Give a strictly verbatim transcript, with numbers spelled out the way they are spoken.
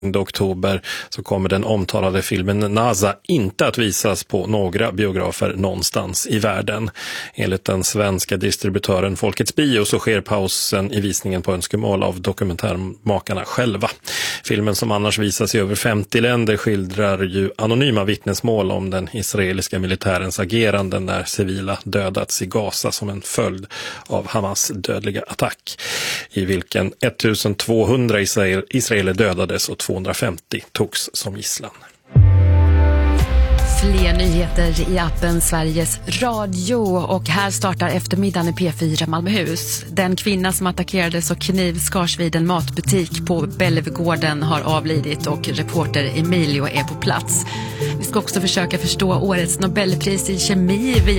oktober så kommer den omtalade filmen NASA inte att visas på några biografer någonstans i världen. Enligt den svenska distributören Folkets Bio så sker pausen i visningen på önskemål av dokumentärmakarna själva. Filmen som annars visas i över femtio länder skildrar ju anonyma vittnesmål om den israeliska militärens agerande när civila dödats i Gaza som en följd av Hamas dödliga attack, i vilken ettusentvåhundra israeler dödades och tvåhundrafemtio togs som gisslan. Fler nyheter i appen Sveriges Radio, och här startar eftermiddagen i P fyra Malmöhus. Den kvinna som attackerades och knivskars vid en matbutik på Bellevugården har avlidit och reporter Emilio är på plats. Vi ska också försöka förstå årets Nobelpris i kemi via